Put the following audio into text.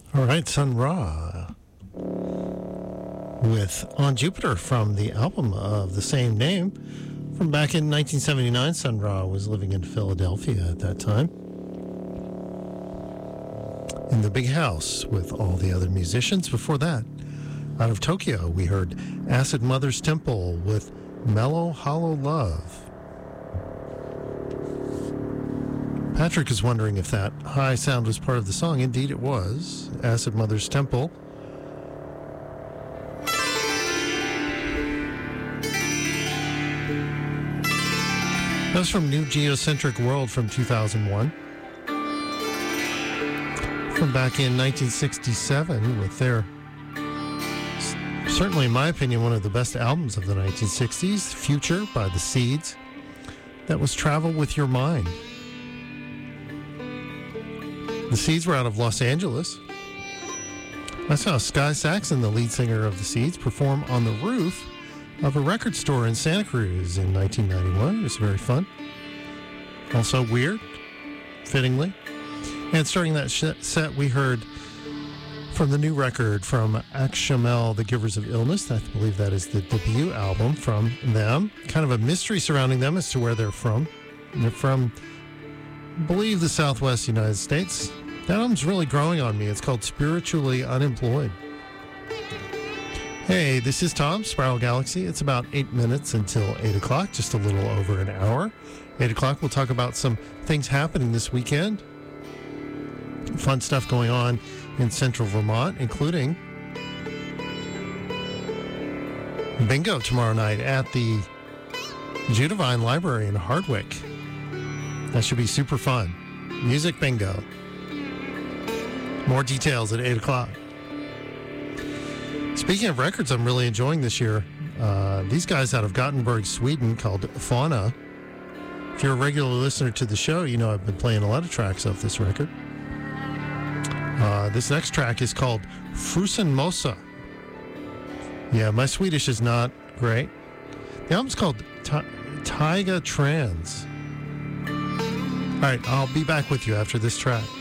All right, Sun Ra with On Jupiter from the album of the same name. From back in 1979, Sun Ra was living in Philadelphia at that time, in the big house with all the other musicians. Before that, out of Tokyo, we heard Acid Mother's Temple with Mellow Hollow Love. Patrick is wondering if that high sound was part of the song. Indeed it was. Acid Mother's Temple. That was from New Geocentric World from 2001. From back in 1967 with their, certainly in my opinion, one of the best albums of the 1960s, Future by The Seeds. That was Travel With Your Mind. The Seeds were out of Los Angeles. I saw Sky Saxon, the lead singer of The Seeds, perform on the roof of a record store in Santa Cruz in 1991. It was very fun. Also weird, fittingly. And starting that set, we heard from the new record from Akshamel, The Givers of Illness. I believe that is the debut album from them. Kind of a mystery surrounding them as to where they're from. They're from, I believe, the Southwest United States. That album's really growing on me. It's called Spiritually Unemployed. Hey, this is Tom, Spiral Galaxy. It's about 8 minutes until 8 o'clock, just a little over an hour. 8 o'clock, we'll talk about some things happening this weekend. Fun stuff going on in central Vermont, including bingo tomorrow night at the Judavine Library in Hardwick. That should be super fun. Music bingo. More details at 8 o'clock. Speaking of records I'm really enjoying this year, these guys out of Gothenburg, Sweden, called Fauna. If you're a regular listener to the show, you know I've been playing a lot of tracks off this record. This next track is called Frusen Mosa. Yeah, my Swedish is not great. The album's called Taiga Trans. All right, I'll be back with you after this track.